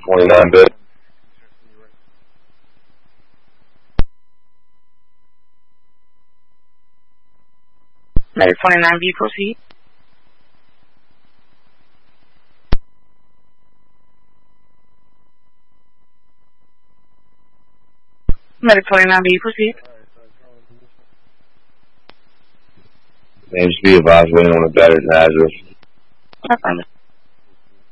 29-bit. Medic 29B, proceed. Medic 29B, proceed. Names be advised waiting on a battered hazardous. Affirmative.